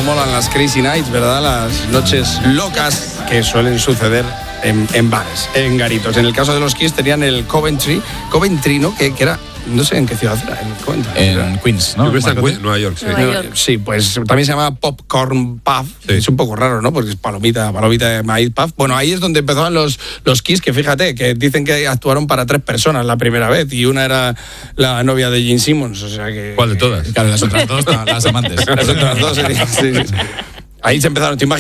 molan las Crazy Nights, ¿verdad? Las noches locas que suelen suceder en bares, en garitos. En el caso de los Kiss tenían el Coventry, ¿no? Que era, no sé en qué ciudad era, en Coventry. En Queens, ¿no? En Nueva York, sí. Sí, pues también se llama Popcorn Puff. Sí. Es un poco raro, ¿no? Porque es palomita de maíz puff. Bueno, ahí es donde empezaban los Kiss, que fíjate, que dicen que actuaron para 3 personas la primera vez, y una era la novia de Gene Simmons, o sea que... ¿Cuál de todas? Claro, las otras dos, las amantes. Las otras dos, sí. Ahí se empezaron,